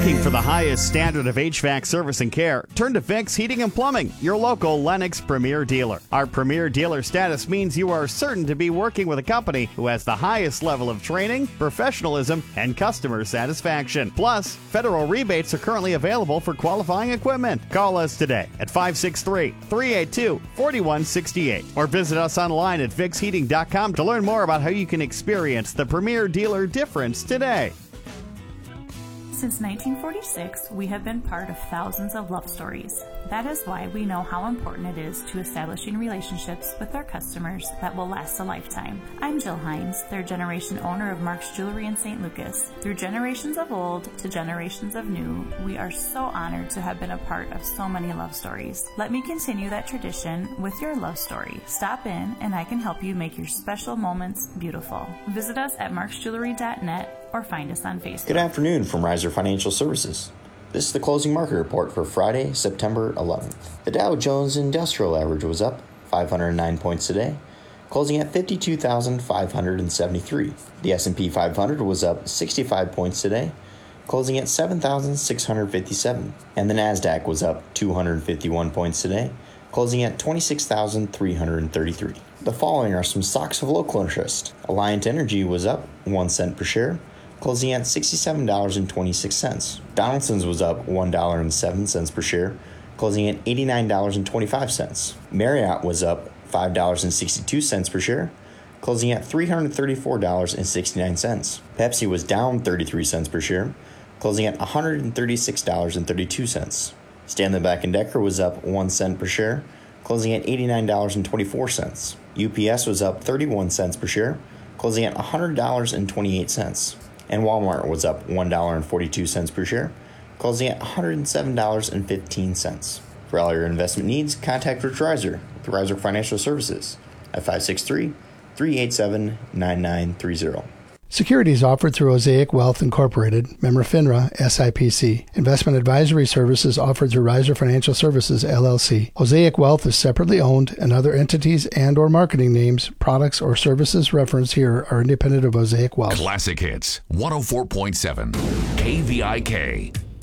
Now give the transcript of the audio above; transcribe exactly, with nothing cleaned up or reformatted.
Looking for the highest standard of H V A C service and care? Turn to Vicks Heating and Plumbing, your local Lennox Premier dealer. Our Premier dealer status means you are certain to be working with a company who has the highest level of training, professionalism, and customer satisfaction. Plus, federal rebates are currently available for qualifying equipment. Call us today at five six three, three eight two, four one six eight or visit us online at vicks heating dot com to learn more about how you can experience the Premier dealer difference today. Since nineteen forty-six, we have been part of thousands of love stories. That is why we know how important it is to establishing relationships with our customers that will last a lifetime. I'm Jill Hines, third generation owner of Mark's Jewelry in Saint Lucas. Through generations of old to generations of new, we are so honored to have been a part of so many love stories. Let me continue that tradition with your love story. Stop in and I can help you make your special moments beautiful. Visit us at marks jewelry dot net or find us on Facebook. Good afternoon from Riser Financial Services. This is the closing market report for Friday, September eleventh. The Dow Jones Industrial Average was up five hundred nine points today, closing at fifty-two thousand five hundred seventy-three. The S and P five hundred was up sixty-five points today, closing at seven thousand six hundred fifty-seven. And the Nasdaq was up two hundred fifty-one points today, closing at twenty-six thousand three hundred thirty-three. The following are some stocks of local interest. Alliant Energy was up one cent per share, closing at sixty-seven dollars and twenty-six cents. Donaldson's was up one dollar and seven cents per share, closing at eighty-nine dollars and twenty-five cents. Marriott was up five dollars and sixty-two cents per share, closing at three hundred thirty-four dollars and sixty-nine cents. Pepsi was down thirty-three cents per share, closing at one hundred thirty-six dollars and thirty-two cents. Stanley Black and Decker was up one cent per share, closing at eighty-nine dollars and twenty-four cents. U P S was up thirty-one cents per share, closing at one hundred dollars and twenty-eight cents. And Walmart was up one dollar and forty-two cents per share, closing at one hundred seven dollars and fifteen cents. For all your investment needs, contact Rich Riser with Riser Financial Services at five six three, three eight seven, nine nine three zero. Securities offered through Osaic Wealth Incorporated, member FINRA, S I P C. Investment advisory services offered through Riser Financial Services, L L C. Osaic Wealth is separately owned, and other entities and or marketing names, products, or services referenced here are independent of Osaic Wealth. Classic Hits, one oh four point seven, K V I K.